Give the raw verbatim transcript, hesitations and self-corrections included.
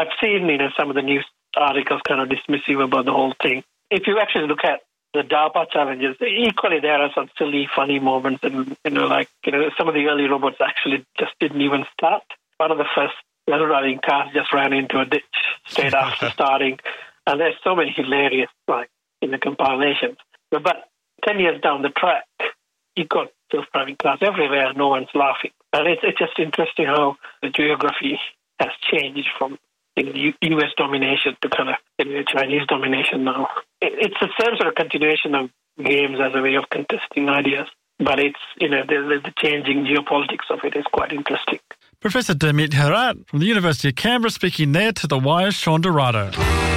I've seen, you know, some of the news articles kind of dismissive about the whole thing. If you actually look at the DARPA challenges, equally there are some silly, funny moments, and you know, like you know, some of the early robots actually just didn't even start. One of the first running cars just ran into a ditch straight after starting, and there's so many hilarious, like in the compilations. But, but ten years down the track, you got self-driving cars everywhere. No one's laughing, and it's it's just interesting how the geography has changed from you know, U S domination to kind of you know, Chinese domination now. It, it's the same sort of continuation of games as a way of contesting ideas, but it's, you know, the, the changing geopolitics of it is quite interesting. Professor Dermot Herat from the University of Canberra speaking there to The Wire's Sean Dorado.